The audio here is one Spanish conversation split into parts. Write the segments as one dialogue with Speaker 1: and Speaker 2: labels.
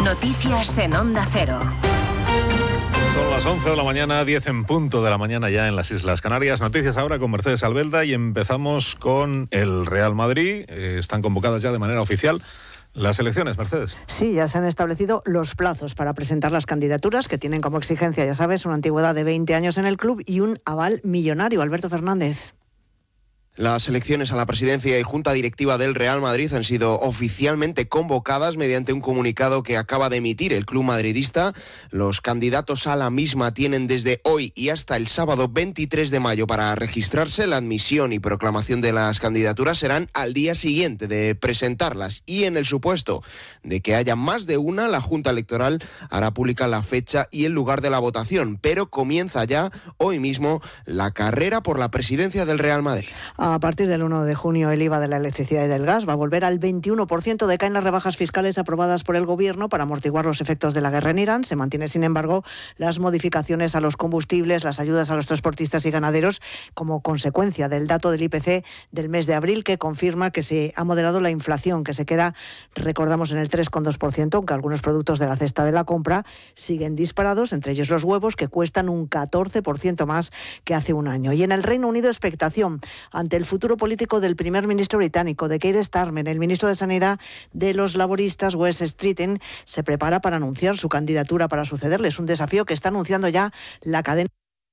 Speaker 1: Noticias en Onda Cero.
Speaker 2: Son las 11 de la mañana, 10 en punto de la mañana ya en las Islas Canarias. Noticias ahora con Mercedes Albelda y empezamos con el Real Madrid. Están convocadas ya de manera oficial las elecciones, Mercedes.
Speaker 3: Sí, ya se han establecido los plazos para presentar las candidaturas, que tienen como exigencia, ya sabes, una antigüedad de 20 años en el club y un aval millonario. Alberto Fernández.
Speaker 4: Las elecciones a la presidencia y junta directiva del Real Madrid han sido oficialmente convocadas mediante un comunicado que acaba de emitir el club madridista. Los candidatos a la misma tienen desde hoy y hasta el sábado 23 de mayo para registrarse. La admisión y proclamación de las candidaturas serán al día siguiente de presentarlas y en el supuesto de que haya más de una, la Junta Electoral hará pública la fecha y el lugar de la votación, pero comienza ya hoy mismo la carrera por la presidencia del Real Madrid.
Speaker 3: A partir del 1 de junio el IVA de la electricidad y del gas va a volver al 21%. Decaen las rebajas fiscales aprobadas por el Gobierno para amortiguar los efectos de la guerra en Irán. Se mantiene, sin embargo, las modificaciones a los combustibles, las ayudas a los transportistas y ganaderos como consecuencia del dato del IPC del mes de abril, que confirma que se ha moderado la inflación, que se queda, recordamos, en el 3,2%, aunque algunos productos de la cesta de la compra siguen disparados, entre ellos los huevos, que cuestan un 14% más que hace un año. Y en el Reino Unido, expectación ante el futuro político del primer ministro británico, de Keir Starmer. El ministro de Sanidad de los laboristas, Wes Streeting, se prepara para anunciar su candidatura para sucederle. Es un desafío que está anunciando ya la cadena.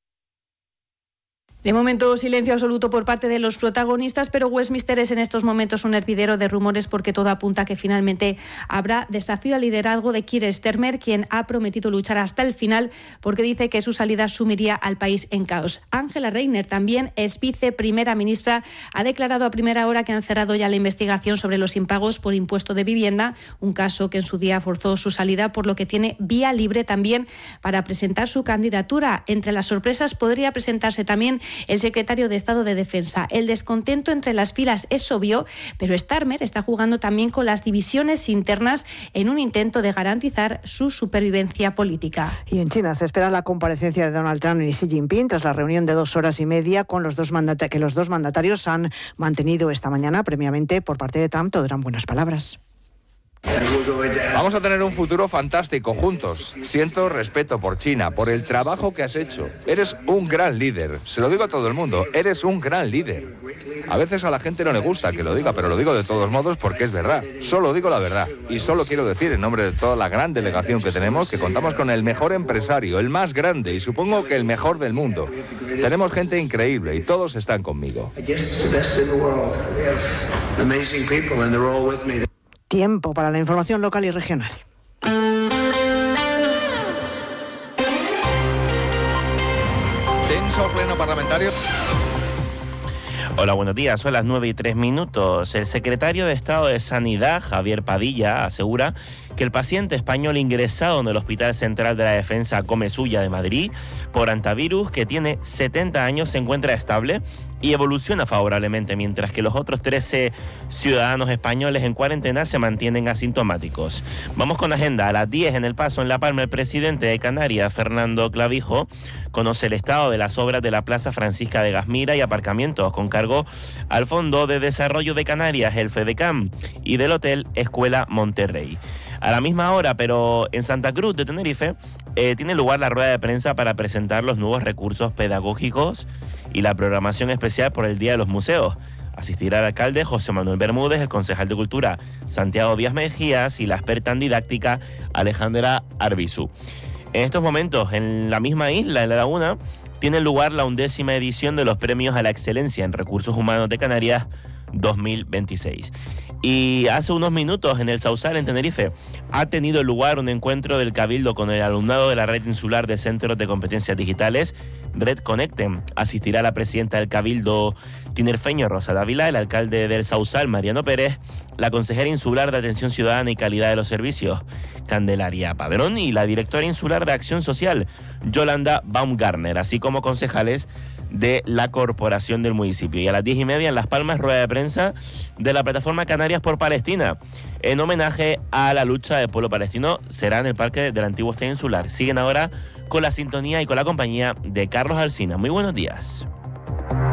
Speaker 5: De momento, silencio absoluto por parte de los protagonistas, pero Westminster es en estos momentos un hervidero de rumores porque todo apunta a que finalmente habrá desafío al liderazgo de Keir Starmer, quien ha prometido luchar hasta el final porque dice que su salida sumiría al país en caos. Angela Rayner, también es viceprimera ministra, ha declarado a primera hora que han cerrado ya la investigación sobre los impagos por impuesto de vivienda, un caso que en su día forzó su salida, por lo que tiene vía libre también para presentar su candidatura. Entre las sorpresas podría presentarse también el secretario de Estado de Defensa. El descontento entre las filas es obvio, pero Starmer está jugando también con las divisiones internas en un intento de garantizar su supervivencia política.
Speaker 3: Y en China se espera la comparecencia de Donald Trump y Xi Jinping tras la reunión de 2 horas y media con los dos que los dos mandatarios han mantenido esta mañana. Previamente, por parte de Trump, todo eran buenas palabras.
Speaker 6: Vamos a tener un futuro fantástico juntos. Siento respeto por China, por el trabajo que has hecho. Eres un gran líder. Se lo digo a todo el mundo. Eres un gran líder. A veces a la gente no le gusta que lo diga, pero lo digo de todos modos porque es verdad. Solo digo la verdad. Y solo quiero decir en nombre de toda la gran delegación que tenemos que contamos con el mejor empresario, el más grande y supongo que el mejor del mundo. Tenemos gente increíble y todos están conmigo.
Speaker 3: Tiempo para la información local y regional.
Speaker 6: Tenso pleno parlamentario.
Speaker 7: Hola, buenos días. Son las 9:03. El secretario de Estado de Sanidad, Javier Padilla, asegura que el paciente español ingresado en el Hospital Central de la Defensa Comesulla de Madrid por antivirus, que tiene 70 años, se encuentra estable y evoluciona favorablemente, mientras que los otros 13 ciudadanos españoles en cuarentena se mantienen asintomáticos. Vamos con agenda. A las 10 en El Paso, en La Palma, el presidente de Canarias, Fernando Clavijo, conoce el estado de las obras de la Plaza Francisca de Gasmira y aparcamientos con cargo al Fondo de Desarrollo de Canarias, el FEDECAM, y del Hotel Escuela Monterrey. A la misma hora, pero en Santa Cruz de Tenerife, tiene lugar la rueda de prensa para presentar los nuevos recursos pedagógicos y la programación especial por el Día de los Museos. Asistirá el alcalde José Manuel Bermúdez, el concejal de Cultura Santiago Díaz Mejías y la experta en didáctica Alejandra Arbizu. En estos momentos, en la misma isla, en La Laguna, tiene lugar la 11ª edición de los Premios a la Excelencia en Recursos Humanos de Canarias 2026. Y hace unos minutos en el Sausal, en Tenerife, ha tenido lugar un encuentro del Cabildo con el alumnado de la Red Insular de Centros de Competencias Digitales, Red Conecten. Asistirá la presidenta del Cabildo tinerfeño, Rosa Dávila, el alcalde del Sausal, Mariano Pérez, la consejera insular de Atención Ciudadana y Calidad de los Servicios, Candelaria Padrón, y la directora insular de Acción Social, Yolanda Baumgartner, así como concejales de la corporación del municipio. Y a las 10:30 en Las Palmas, rueda de prensa de la plataforma Canarias por Palestina, en homenaje a la lucha del pueblo palestino. Será en el Parque del Antiguo Estadio Insular. Siguen ahora con la sintonía y con la compañía de Carlos Alsina. Muy buenos días.